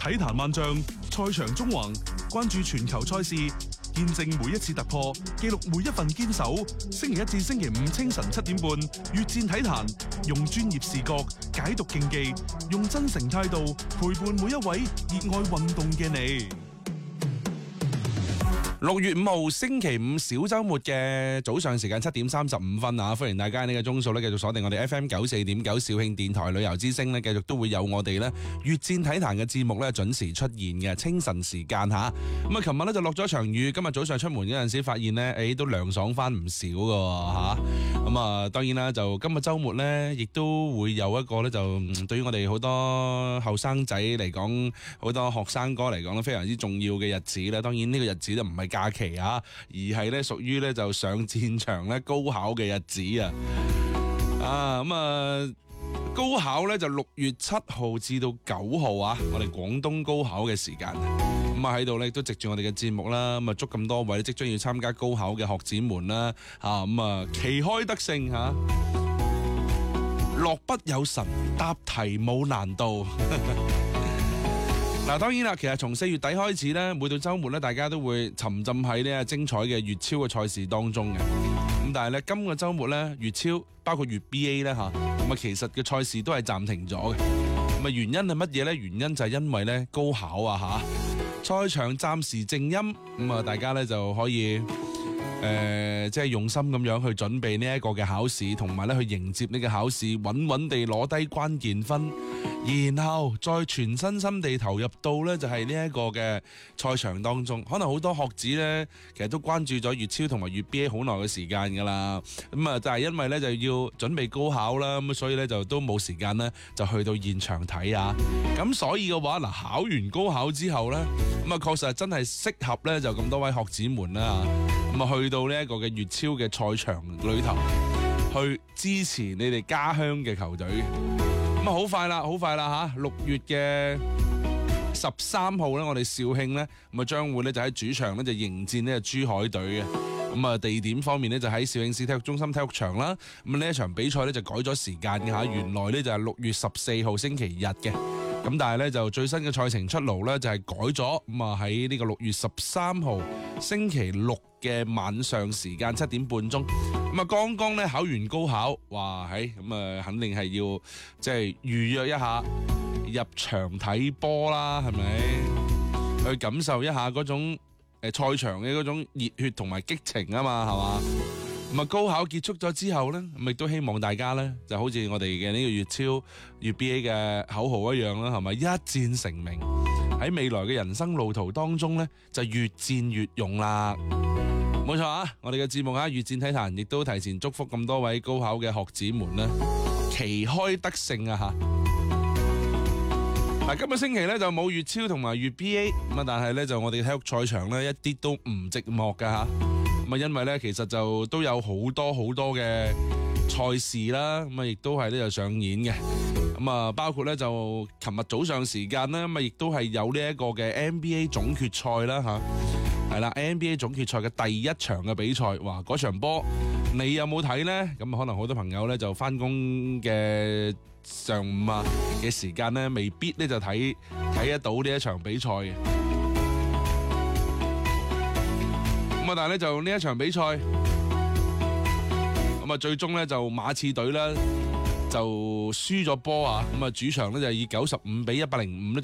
體壇萬象，賽場縱橫，關注全球賽事，見證每一次突破，記錄每一份堅守。星期一至星期五清晨7點半，粵戰體壇，用專業視角解讀競技，用真誠態度陪伴每一位熱愛運動嘅你。 6月5號星期五小周末嘅早上時間7點35分啊！歡迎大家呢個鐘數咧繼續鎖定我哋 FM 94.9肇慶電台旅遊之聲咧，繼續都會有我哋咧粵戰體壇嘅節目咧準時出現嘅清晨時間吓。咁啊，琴日咧就落咗場雨，今日早上出門嗰陣時發現咧，都涼爽翻唔少噶吓。咁啊，當然啦，就今日周末咧，亦都會有一個咧，就對於我哋好多後生仔嚟講，好多學生哥嚟講咧，非常之重要嘅日子咧。當然呢個日子都唔係假期啊，而係咧屬於咧就上戰場咧高考嘅日子啊！高考咧就6月7號至到9號啊，我哋廣東高考嘅時間。咁啊喺度咧都藉住我哋嘅節目啦，咁啊祝咁多位即將要參加高考嘅學子們啦，旗開得勝吓，落筆有神，答題冇難度。嗱，當然啦，其實從4月底開始咧，每到週末咧，大家都會沉浸喺呢精彩嘅粵超嘅賽事當中嘅。咁但係咧，今個週末咧，粵超包括粵 BA 咧嚇，咁啊其實嘅賽事都係暫停咗嘅。咁啊原因係乜嘢咧？原因就係因為咧高考啊嚇，賽場暫時靜音，咁啊大家咧就可以即係用心咁樣去準備呢一個嘅考試，同埋咧去迎接呢個考試，穩穩地攞低關鍵分。然後再全身心地投入到呢，就係呢一個嘅賽場當中。可能好多學子呢，其實都關注咗粵超同埋粵 BA 好耐嘅時間噶啦。咁啊，就係因為呢，就要準備高考啦，咁所以呢，就都冇時間呢，就去到現場睇啊。咁所以嘅話，嗱，考完高考之後呢，咁啊確實真係適合呢，就咁多位學子們啦，咁啊去到呢一個嘅粵超嘅賽場裏頭，去支持你哋家鄉嘅球隊。咁啊，好快啦吓！6月嘅13號咧，我哋肇慶咧，咁啊將會咧就喺主場咧就迎戰呢個珠海隊嘅。咁啊地點方面咧就喺肇慶市體育中心體育場啦。咁呢一場比賽咧就改咗時間嘅吓，原來咧就係6月14號星期日嘅。咁但係咧就最新嘅賽程出爐咧就係改咗，咁啊喺呢個6月13號星期六嘅晚上時間7點半鐘。咁啊剛剛咧考完高考，哇咁啊肯定係要即係預約一下入場睇波啦，係咪？去感受一下嗰種賽場嘅嗰種熱血同埋激情啊嘛，係嘛？咁啊高考結束咗之後咧，咁亦都希望大家咧就好似我哋嘅呢個粵超粵 BA 嘅口號一樣啦，係咪？一戰成名，喺未來嘅人生路途當中咧就越戰越勇啦。冇錯啊！我哋嘅節目粵戰體壇亦都提前祝福咁多位高考嘅學子們咧，旗開得勝啊吓！嗱，今個星期咧就冇粵超同埋粵 BA 咁啊，但係咧就我哋體育賽場咧一啲都唔寂寞噶吓。咁啊，因為咧其實就都有好多嘅賽事啦，咁啊亦都係咧就上演嘅。咁啊，包括咧就琴日早上時間咧，咁啊亦都係有呢一個嘅 NBA 總決賽啦吓。係啦 ，NBA 總決賽嘅第一場嘅比賽，哇！嗰場波你有冇睇呢？咁可能好多朋友咧就翻工嘅上午啊嘅時間咧，未必咧就睇得到呢一場比賽嘅。咁啊，但係咧就呢一場比賽，咁啊最終咧就馬刺隊咧就輸咗波啊！咁啊主場咧就以95比105咧。